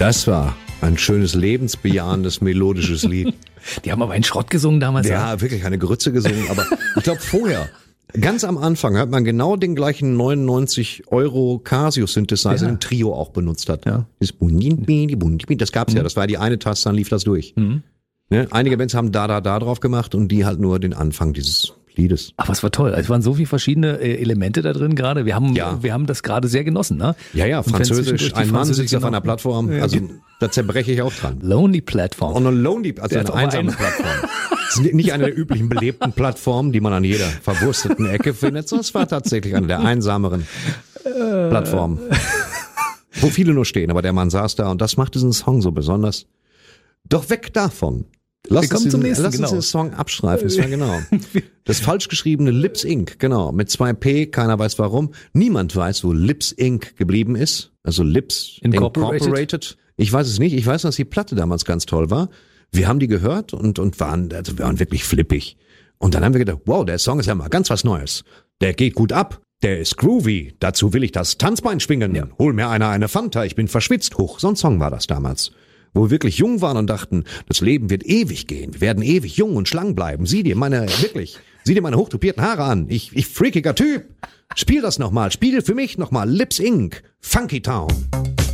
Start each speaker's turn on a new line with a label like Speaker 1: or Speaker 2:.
Speaker 1: Das war ein schönes, lebensbejahendes, melodisches Lied.
Speaker 2: Die haben aber einen Schrott gesungen damals.
Speaker 1: Ja, wirklich eine Grütze gesungen, aber ich glaube vorher, ganz am Anfang hat man genau den gleichen 99 € Casio-Synthesizer im Trio auch benutzt hat.
Speaker 2: Ja.
Speaker 1: Das gab's ja, das war die eine Taste, dann lief das durch. Ne? Einige Bands haben da drauf gemacht und die halt nur den Anfang dieses Liedes.
Speaker 2: Aber es war toll. Es waren so viele verschiedene Elemente da drin gerade. Wir haben das gerade sehr genossen, ne?
Speaker 1: Ja, Französisch, ein Mann sitzt auf einer Plattform. Also da zerbreche ich auch dran.
Speaker 2: Lonely Platform.
Speaker 1: Und eine Lonely, also eine einsame Plattform. Das ist nicht eine der üblichen belebten Plattformen, die man an jeder verwursteten Ecke findet, sondern es war tatsächlich eine der einsameren Plattformen. Wo viele nur stehen, aber der Mann saß da und das macht diesen Song so besonders. Doch weg davon. Lass uns den Song abstreifen, das war genau. Das falsch geschriebene Lips Inc., genau, mit 2 P, keiner weiß warum. Niemand weiß, wo Lips Inc. geblieben ist. Also Lips Incorporated. Ich weiß es nicht, ich weiß, dass die Platte damals ganz toll war. Wir haben die gehört und waren wirklich flippig. Und dann haben wir gedacht, wow, der Song ist ja mal ganz was Neues. Der geht gut ab, der ist groovy, dazu will ich das Tanzbein schwingen. Ja. Hol mir einer eine Fanta, ich bin verschwitzt. Hoch, so ein Song war das damals. Wo wir wirklich jung waren und dachten, das Leben wird ewig gehen. Wir werden ewig jung und schlank bleiben. Sieh dir meine hochtupierten Haare an. Ich freakiger Typ. Spiel das nochmal. Spiel für mich nochmal. Lips Inc. Funky Town.